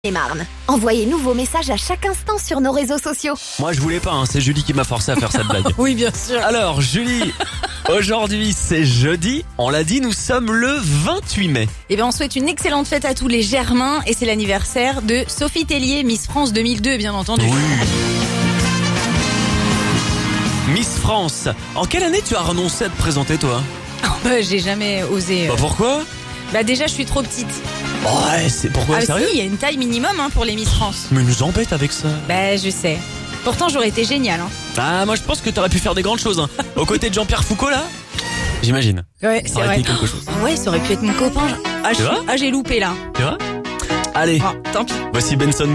Et Marne. Envoyez-nous vos messages à chaque instant sur nos réseaux sociaux. Moi je voulais pas, c'est Julie qui m'a forcé à faire cette blague. Oui, bien sûr. Alors Julie, aujourd'hui c'est jeudi, on l'a dit, nous sommes le 28 mai. Eh bien, on souhaite une excellente fête à tous les Germains et c'est l'anniversaire de Sophie Tellier, Miss France 2002, bien entendu. Oui. Miss France, en quelle année tu as renoncé à te présenter toi? J'ai jamais osé. Bah pourquoi? Déjà, je suis trop petite. Ouais, c'est pourquoi, sérieux? Si, il y a une taille minimum pour les Miss France. Mais nous embête avec ça. Je sais. Pourtant, j'aurais été géniale. Ah, moi je pense que t'aurais pu faire des grandes choses. Aux côtés de Jean-Pierre Foucault là. J'imagine. Ouais, Ça c'est aurait vrai. été quelque chose. Ouais, ça aurait pu être mon copain. Tu vois? J'ai loupé là. Tu vois? Allez, Tant pis. voici Benson.